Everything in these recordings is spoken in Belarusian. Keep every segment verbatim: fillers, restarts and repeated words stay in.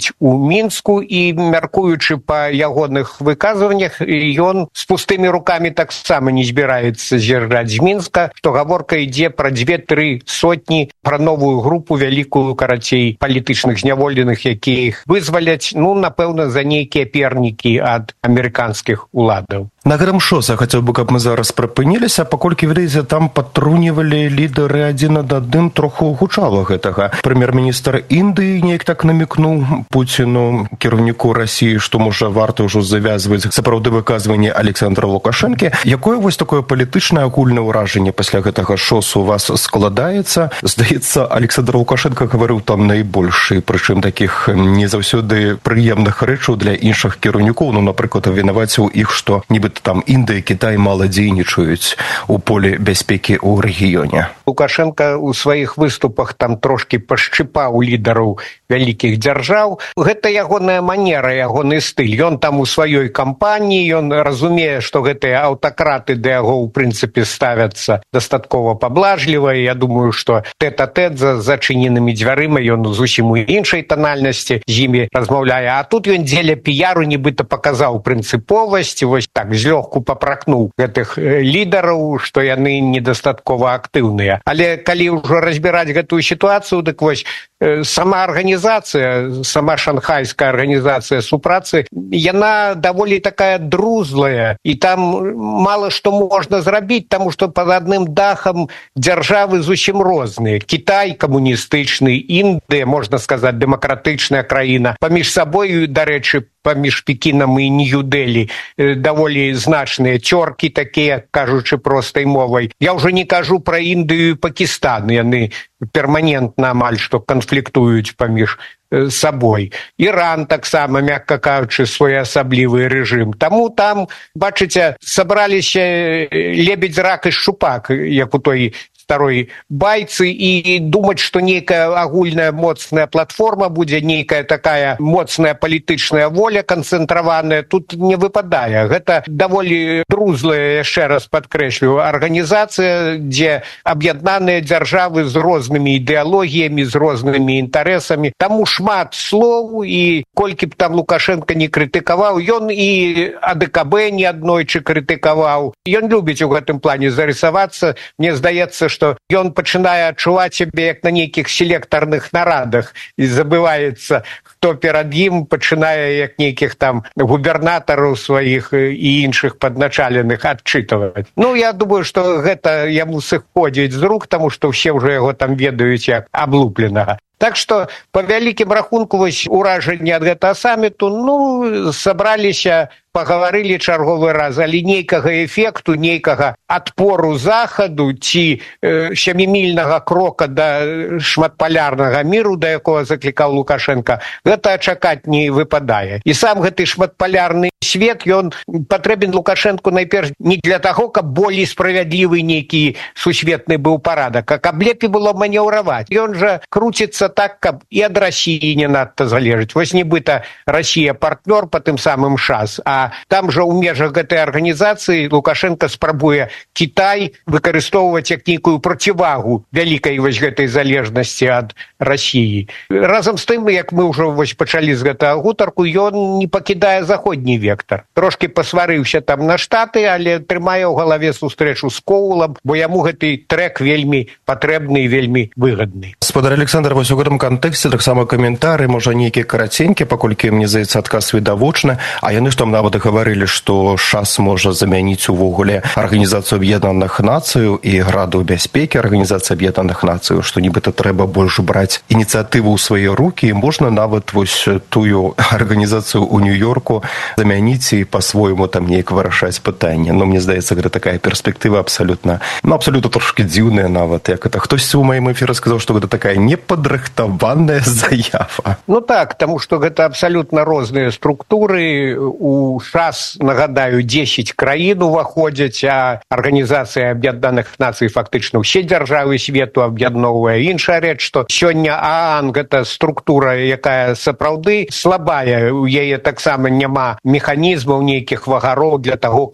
быць у Мінску, і, мяркуючы па ягоных выказваннях, ён з пустымі рукамі таксама не збіраецца з'язджаць з Мінска, што гаворка ідзе пра дзве-тры сотні, пра новую групу вялікую, карацей, палітычных зняволеных, якія іх вызваляць, ну, напэўна, за нейкія пернікі ад амерыканскіх уладаў. На гэтым шосе хацеў бы, каб мы зараз прыпыніліся, паколькі, ведаеце, там падтрунівалі лідары адзін ад адным, троху гучала гэтага. Прэм'ер-міністр Індыі неяк так намекнуў Пуціну, кіраўніку Расіі, што, можа, варта ўжо завязваць сапраўды выказванні Александра Лукашэнкі. Якое вось такое палітычнае агульнае ўражанне пасля гэтага шосу у вас складаецца? Здаецца, Александр Лукашенко гаварыў там найбольш, прычым такіх не заўсёды прыемных рэчаў для іншых кіраўнікоў, ну, напрыклад, вінаваціў іх, што нібыта там Індыя, Кітай мала дзейнічаюць у полі бяспекі ў рэгіёне. Лукашенко ў сваіх выступах там трошкі пашчыпаў лідараў вялікіх дзяржаў. Гэта ягоная манера, ягоны стыль. Ён там у сваёй кампаніі, ён разумее, што гэтыя аўтакраты да яго, ў прынцыпе, ставяцца дастаткова паблажліва. Я думаю, што тэт-а-тэт за зачыненымі дзвярыма ён зусім у іншай танальнасці з імі размаўляе. А тут ён дзеля піяру нібыта паказаў прынцыповасць, вось так, злёгку папракнуў гэтых лідараў, што яны недастаткова актыўныя. Але калі ўжо разбіраць гэтую сітуацыю, дык вось сама арганізацыя, сама шанхайская арганізацыя супрацы, яна даволі такая друзлая, і там мала што можна зрабіць, таму што пад адным дахам дзяржавы зусім розныя. Кітай камуністычны, Індыя, можна сказаць, дэмакратычная краіна. Паміж сабой, дарэчы, паміж Пекінам і Нью-Дэлі даволі значныя цёркі такія, кажучы простай мовай. Я ўжо не кажу пра Індыю і Пакістан, яны перманентна амаль што канфліктуюць паміж сабой. Іран таксама, мякка кажучы, своеасаблівы рэжым. Таму там, бачыце, сабраліся лебедзь, рак і шчупак, як у той старой байцы, і думаць, што нейкая агульная моцная платформа будзе, нейкая такая моцная палітычная воля канцэнтраваная, тут не выпадае. Гэта даволі друзлая, яшчэ раз падкрэслю, арганізацыя, дзе аб'яднаныя дзяржавы з рознымі ідэалогіямі, з рознымі інтарэсамі. Таму шмат слоў, і колькі б там Лукашенко не крытыкаваў, ён і а дэ ка бэ неаднойчы крытыкаваў. Ён любіць у гэтым плане зарысавацца. Мне здаецца, што ён пачынае адчуваць сябе як на нейкіх селектарных нарадах і забываецца, хто перад ім, пачынае як нейкіх там губернатараў сваіх і іншых падначаленых адчытваць. Ну, я думаю, што гэта яму сыходзіць з рук, таму што ўсе ўжо яго там ведаюць як аблупленага. Так што, па вялікім рахунку, вось уражанне ад гэтага саміту, ну, сабраліся, пагаварылі чарговы раз, але нейкага эфекту, нейкага адпору захаду ці э, сямімільнага крока да шматпалярнага міру, да якога заклікаў Лукашенко, гэта чакаць не выпадае. І сам гэты шматпалярны свет, ён патрэбен Лукашенку найперш не для таго, каб болей справядлівы нейкі сусветны быў парадак, а каб лепей было манеўраваць. Ён жа круціцца так, каб і ад Расіі не надта залежыць. Вось нібыта Расія партнёр па тым самым ШАС, а там жа ў межах гэтай арганізацыі Лукашенко спрабуе Кітай выкарыстоўваць як нейкую процівагу вялікай вось гэтай залежнасці ад Расіі. Разам з тым, як мы ўжо вось пачалі з гэтага гутарку, ён не пакідае заходні вектар. Трошкі пасварыўся там на Штаты, але трымае ў галаве сустрэчу з Коулам, бо яму гэты трэк вельмі патрэбны і вельмі выгадны. Спадар Александр, вось у гэтым кантэксце таксама каментары, можа, нейкі караценькі, паколькі, мне здаецца, адказ відавочны, а яны ж там нават гаварылі, што ШАС можа замяніць увогуле Арганізацыю Аб'яднаных Нацыяў і Раду бяспекі Арганізацыі Аб'яднаных Нацыяў, што нібыта трэба больш браць ініцыятыву ў свае рукі, і можна нават вось тую арганізацыю ў Нью-Йорку замяніць і па-свойму там неяк вырашаць пытанне. Ну, мне здаецца, гэта такая перспектыва абсалютна, ну, абсалютна трошкі дзіўная нават. Як это хтосьці ў маім эфіры сказаў, што гэта такая непадрыхтаваная заява. Ну так, таму што гэта абсалютна розныя структуры. У ШАС, нагадаю, дзесяць краін уваходзяць, а Арганізацыя Аб'яднаных Нацый фактычна ўсе дзяржавы свету аб'ядноўвае. Іншая рэч, што сёння ААН гэта структура, якая сапраўды слабая, у яе таксама няма механізмаў, нейкіх вагароў для таго, каб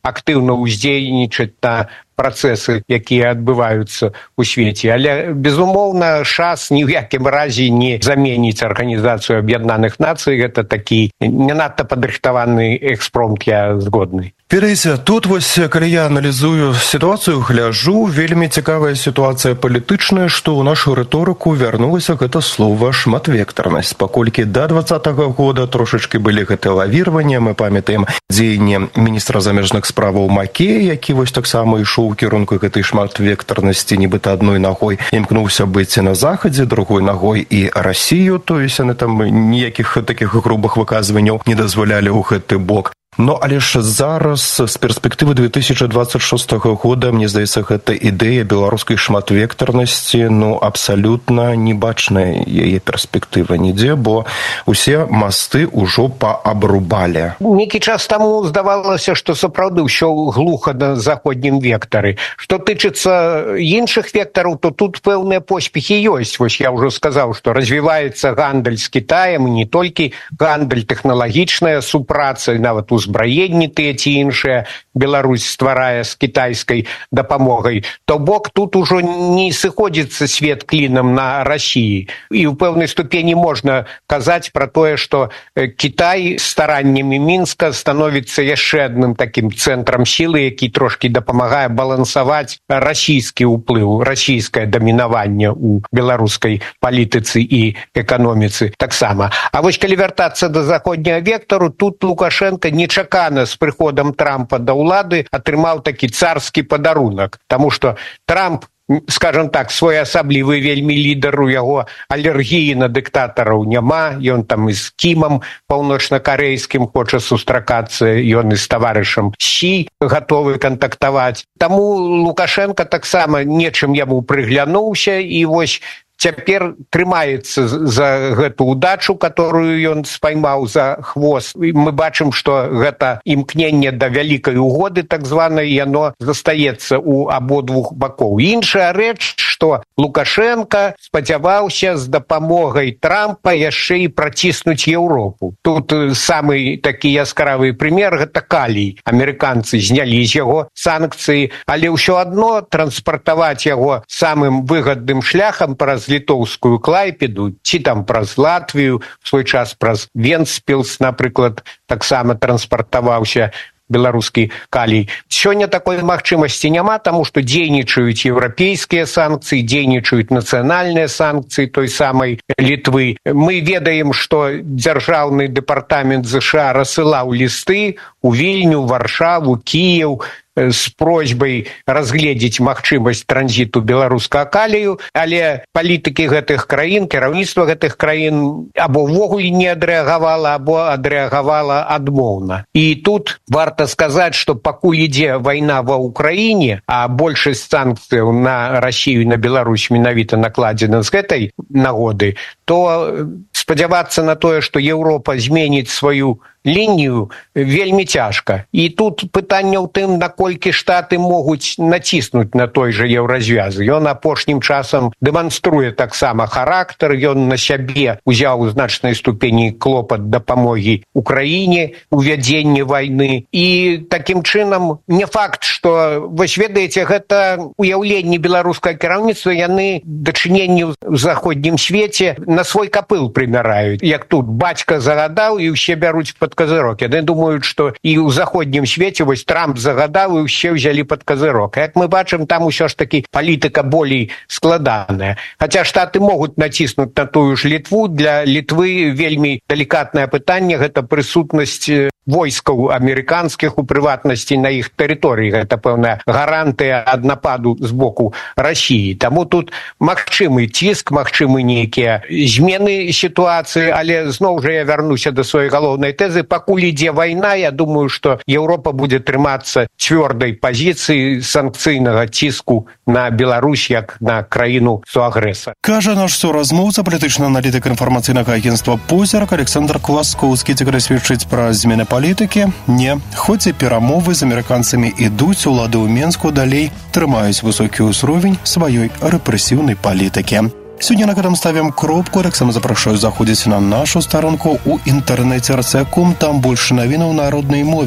актыўна ўздзейнічаць на працэсы, якія адбываюцца ў свеце. Але, безумоўна, ШАС ні ў якім разе не заменіць Арганізацыю Аб'яднаных Нацый. Гэта такі не надта падрыхтаваны экспромт, я згодны. Перейся, тут вось, калі я аналізую сітуацыю, гляжу, вельмі цікавая сітуацыя палітычная, што ў нашу рыторыку вярнулася гэта слова шматвектарнасць. Паколькі да двадцатага года трошачкі былі гэтыя лавірванні, мы памятаем дзеянне міністра замежных справаў Макея, які вось таксама ішоў у кірунку гэтай шматвектарнасці, нібыта адной нагой імкнуўся быць на захадзе, другой нагой і Расію, то есть яны там ніякіх такіх грубых выказванняў не дазволялі ў гэты бок. Но але ж зараз з перспектывы две тысячи двадцать шестого года, мне здаецца, гэта ідэя беларускай шматвектарнасці, ну, абсалютна не бачная яе перспектыва нідзе, бо усе масты ўжо паабрубалі. Некі час таму здавалася, што сапраўды ўсё глуха на заходнім вектары. Што тычыцца іншых вектараў, то тут пэўныя поспехі ёсць. Вось я ўжо сказаў, што развіваецца гандаль з Кітаем, не толькі гандаль, тэхналагічная супраца, нават у узбраенні тыя ці іншыя Беларусь стварае з кітайскай дапамогай, то бок тут ужо не сыходзіцца свет клінам на Расіі. І ў пэўнай ступені можна казаць пра тое, што Кітай стараннямі Мінска становіцца яшчэ адным такім цэнтрам сілы, які трошкі дапамагае балансаваць расійскі ўплыў, расійскае дамінаванне ў беларускай палітыцы і эканоміцы таксама. А вось калі вяртацца да заходняга вектару, тут Лукашенко не чакана з прыходам Трампа да ўлады атрымаў такі царскі падарунак, таму што Трамп, скажем так, своеасаблівы вельмі лідар, у яго алергіі на дыктатараў няма, ён там і з Кімам паўночна-карэйскім хоча сустракацца, ён і з таварышам Сі гатовы кантактаваць. Таму Лукашенко таксама нечым яму прыглянуўся, і вось цяпер трымаецца за гэту удачу, которую ён спаймаў за хвост. Мы бачым, што гэта імкненне да вялікай угоды, так званай, яно застаецца ў абодвух бакоў. Іншая рэч, што Лукашенко спадзяваўся з дапамогай Трампа яшчэ і праціснуць Еўропу. Тут самы такі яскравы прымер — гэта калій. Амерыканцы знялі з яго санкцыі, але ўсё адно транспартаваць яго самым выгадным шляхам праз літоўскую Клайпеду, ці там праз Латвію, в свой час праз Вентспілс, напрыклад, таксама транспартаваўся беларускі калій. Сёння такой магчымасці няма, таму што дзейнічаюць еўрапейскія санкцыі, дзейнічаюць нацыянальныя санкцыі той самай Літвы. Мы ведаем, што дзяржаўны дэпартамент ЗША рассылаў лісты у Вільню, Варшаву, Кіеў з просьбай разгледзець магчымасць транзіту беларускага калію, але палітыкі гэтых краін, кіраўніцтва гэтых краін або ўвогуле не адрэагавала, або адрэагавала адмоўна. І тут варта сказаць, што пакуль ідзе вайна ва ўкраіне, а большасць санкцыяў на Расію і на Беларусь менавіта накладзена з гэтай нагоды, то спадзявацца на тое, што Еўропа зменіць сваю лінію, вельмі цяжка. І тут пытанне ў тым, наколькі штаты могуць націснуць на той жа еўразвяз. Ён апошнім часам дэманструе таксама характар, ён на сябе ўзяў у значнай ступені клопат дапамогі Украіне у вядзенні вайны. І такім чынам не факт, што, вось ведаеце, гэта уяўленне беларускага кіраўніцтва, яны дачыненні ў заходнім свеце на свой капыл прымяраюць. Як тут бацька загадаў, і ўсе бяруць пад козырок. Яны думаюць, што і ў заходнім свеце вось Трамп загадаў, і ўсе ўзялі пад козырок. Як мы бачым, там усё ж такі палітыка болей складаная. Хаця штаты могуць націснуць на тую ж Літву. Для Літвы вельмі далікатнае пытанне — гэта прысутнасць войскаў амерыканскіх, у прыватнасці на іх тэрыторыі. Гэта пэўная гарантыя ад нападу з боку Расіі. Таму тут магчымы ціск, магчымы нейкія змены сітуацыі, але зноў жа я вярнуся да сваёй галоўнай тэзы. Пакуль ідзе вайна, я думаю, што Еўропа будзе трымацца цвёрдай пазіцыі санкцыйнага ціску на Беларусь як на краіну суагрэсара. Кажа наш суразмоўца, палітычны аналітык інфармацыйнага агенцтва «Позірк» Александр Кваскоўскі. Цікавы сведчыць пра змены палітыкі? Не. Хоць і перамовы з амерыканцамі ідуць, улады ў Менску далей трымаюць высокі ўзровень сваёй рэпрэсіўнай палітыкі. Сёння на гэтым ставім кропку. Таксама запрашаю заходзіць на нашу старонку ў інтэрнэце эр цэ ком, там больш навінаў на роднай мове.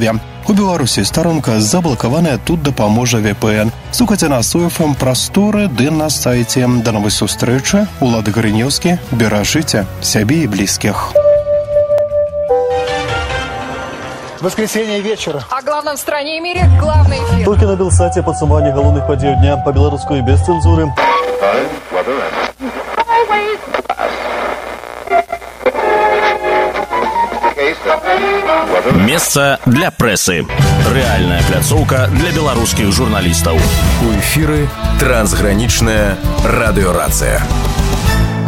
У Беларусі старонка заблакаваная, тут дапаможа вэ пэ эн. Слухайце на Софм прасторы ды на сайце. Да новай сустрэчы. Улад Грынеўскі. Беражыце сябе і блізкіх. Воскресенье вечера. О главном в стране и мире главный эфир. Только на Белсате подсумование головных подей дня по белорусской без цензуры. Место для прессы. Реальная пляцоўка для белорусских журналистов. У эфиры трансграничная радиорация.